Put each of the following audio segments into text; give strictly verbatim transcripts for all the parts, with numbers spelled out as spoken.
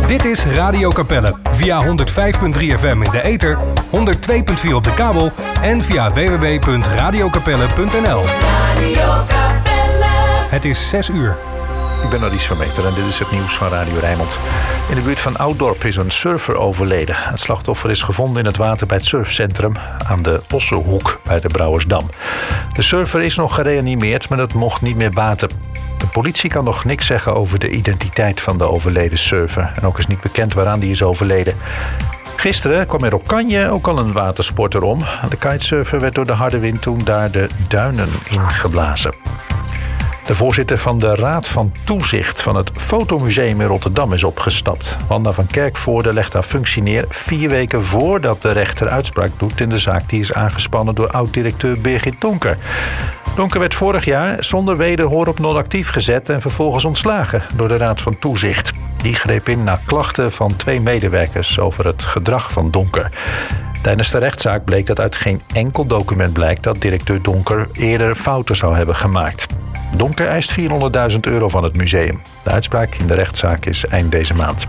Dit is Radio Capelle via honderd vijf komma drie F M in de ether, honderd twee komma vier op de kabel en via w w w punt radio capelle punt n l. Radio Capelle. Het is zes uur. Ik ben Alice van Meter en dit is het nieuws van Radio Rijnmond. In de buurt van Ouddorp is een surfer overleden. Het slachtoffer is gevonden in het water bij het surfcentrum aan de Ossenhoek bij de Brouwersdam. De surfer is nog gereanimeerd, maar dat mocht niet meer baten. De politie kan nog niks zeggen over de identiteit van de overleden surfer. En ook is niet bekend waaraan die is overleden. Gisteren kwam er op Kanje ook al een watersporter om. De kitesurfer werd door de harde wind toen daar de duinen ingeblazen. De voorzitter van de Raad van Toezicht van het Fotomuseum in Rotterdam is opgestapt. Wanda van Kerkvoorde legt haar functie neer vier weken voordat de rechter uitspraak doet in de zaak die is aangespannen door oud-directeur Birgit Donker. Donker werd vorig jaar zonder wederhoor op non-actief gezet en vervolgens ontslagen door de Raad van Toezicht. Die greep in na klachten van twee medewerkers over het gedrag van Donker. Tijdens de rechtszaak bleek dat uit geen enkel document blijkt dat directeur Donker eerder fouten zou hebben gemaakt. Donker eist vierhonderdduizend euro van het museum. De uitspraak in de rechtszaak is eind deze maand.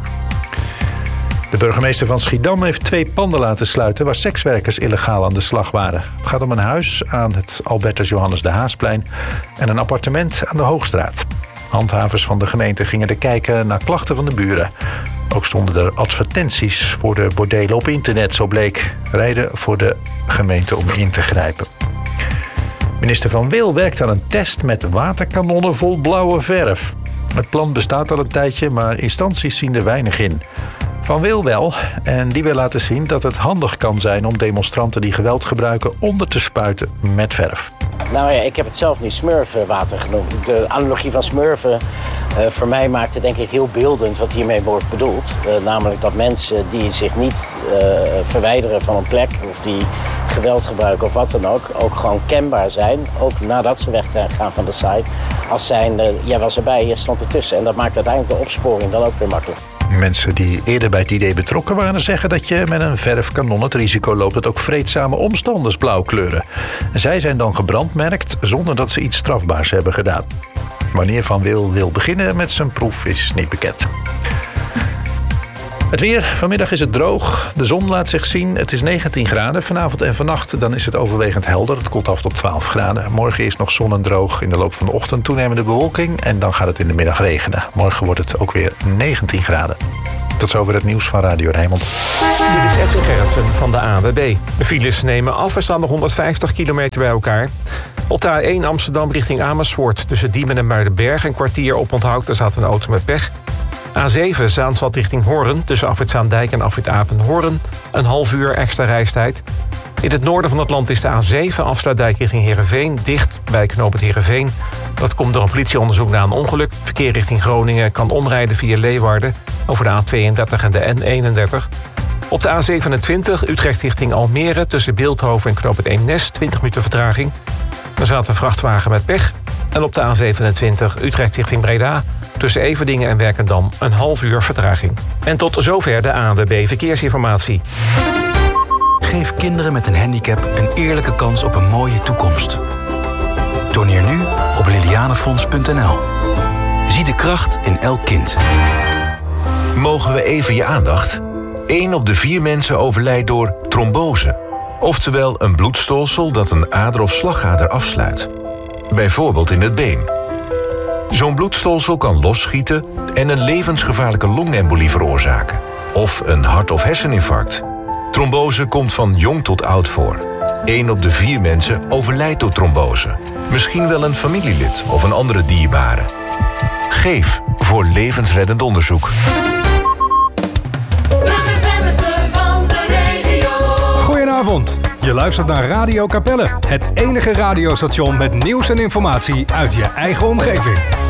De burgemeester van Schiedam heeft twee panden laten sluiten waar sekswerkers illegaal aan de slag waren. Het gaat om een huis aan het Albertus Johannes de Haasplein en een appartement aan de Hoogstraat. Handhavers van de gemeente gingen er kijken naar klachten van de buren. Ook stonden er advertenties voor de bordelen op internet, zo bleek. Rijden voor de gemeente om in te grijpen. Minister Van Wil werkt aan een test met waterkanonnen vol blauwe verf. Het plan bestaat al een tijdje, maar instanties zien er weinig in. Van Wil wel, en die wil laten zien dat het handig kan zijn om demonstranten die geweld gebruiken onder te spuiten met verf. Nou ja, ik heb het zelf nu smurfwater genoemd. De analogie van smurfen uh, voor mij maakt het denk ik heel beeldend wat hiermee wordt bedoeld. Uh, namelijk dat mensen die zich niet uh, verwijderen van een plek of die geweld gebruiken of wat dan ook, ook gewoon kenbaar zijn. Ook nadat ze weggaan van de site. Als zijn, uh, jij was erbij, je stond ertussen. En dat maakt uiteindelijk de opsporing dan ook weer makkelijk. Mensen die eerder bij het idee betrokken waren zeggen dat je met een verfkanon het risico loopt dat ook vreedzame omstanders blauw kleuren. Zij zijn dan gebrandmerkt zonder dat ze iets strafbaars hebben gedaan. Wanneer Van Wil wil beginnen met zijn proef is niet bekend. Het weer. Vanmiddag is het droog. De zon laat zich zien. Het is negentien graden. Vanavond en vannacht dan is het overwegend helder. Het koelt af tot twaalf graden. Morgen is nog zon en droog. In de loop van de ochtend toenemende bewolking. En dan gaat het in de middag regenen. Morgen wordt het ook weer negentien graden. Tot zover het nieuws van Radio Rijnmond. Dit is Edwin Gerritsen van de A N W B. De files nemen af. Er staan nog honderdvijftig kilometer bij elkaar. Op de A één Amsterdam richting Amersfoort. Tussen Diemen en Muidenberg een kwartier op onthoud. Er staat een auto met pech. A zeven Zaanstad richting Hoorn. Tussen Afrit Zaandijk en Afrit Avenhoorn. Een half uur extra reistijd. In het noorden van het land is de A zeven Afsluitdijk richting Heerenveen dicht bij knooppunt Heerenveen. Dat komt door een politieonderzoek na een ongeluk. Verkeer richting Groningen kan omrijden via Leeuwarden over de A tweeëndertig en de N eenendertig. Op de A zevenentwintig Utrecht richting Almere tussen Beeldhoven en knooppunt Eemnes twintig minuten vertraging. Er staat een vrachtwagen met pech. En op de A zevenentwintig Utrecht richting Breda tussen Everdingen en Werkendam een half uur vertraging. En tot zover de A N W B Verkeersinformatie. Geef kinderen met een handicap een eerlijke kans op een mooie toekomst. Doneer nu op lilianefonds punt n l. Zie de kracht in elk kind. Mogen we even je aandacht? Eén op de vier mensen overlijdt door trombose. Oftewel een bloedstolsel dat een ader of slagader afsluit. Bijvoorbeeld in het been. Zo'n bloedstolsel kan losschieten en een levensgevaarlijke longembolie veroorzaken. Of een hart- of herseninfarct. Trombose komt van jong tot oud voor. Eén op de vier mensen overlijdt door trombose. Misschien wel een familielid of een andere dierbare. Geef voor levensreddend onderzoek. Goedenavond. Je luistert naar Radio Capelle. Het enige radiostation met nieuws en informatie uit je eigen omgeving.